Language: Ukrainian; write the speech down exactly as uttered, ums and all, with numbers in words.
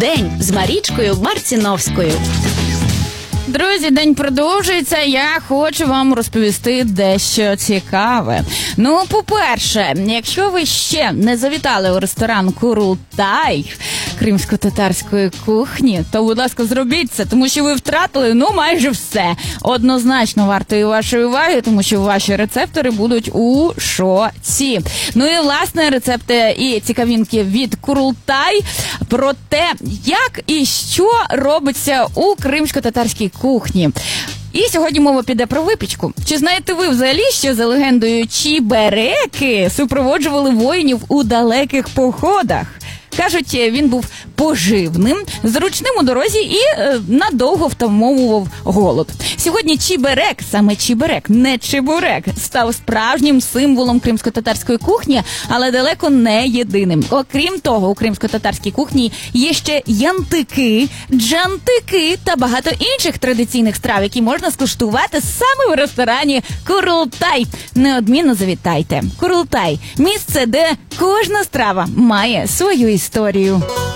День з Марічкою Марціновською. Друзі, день продовжується. Я хочу вам розповісти дещо цікаве. Ну, по-перше, якщо ви ще не завітали у ресторан «Курултай» кримсько-татарської кухні, то, будь ласка, зробіть це, тому що ви втратили, ну, майже все. Однозначно вартої вашої уваги, тому що ваші рецептори будуть у шоці. Ну і, власне, рецепти і цікавинки від «Курултай» про те, як і що робиться у кримсько-татарській кухні. І сьогодні мова піде про випічку. Чи знаєте ви взагалі, що за легендою чібереки супроводжували воїнів у далеких походах? Кажуть, він був поживним, зручним у дорозі і е, надовго втамовував голод. Сьогодні чіберек, саме чіберек, не чебурек, став справжнім символом кримсько-татарської кухні, але далеко не єдиним. Окрім того, у кримсько-татарській кухні є ще янтики, джантики та багато інших традиційних страв, які можна скуштувати саме в ресторані «Курултай». Неодмінно завітайте. «Курултай» – місце, де кожна страва має свою історію.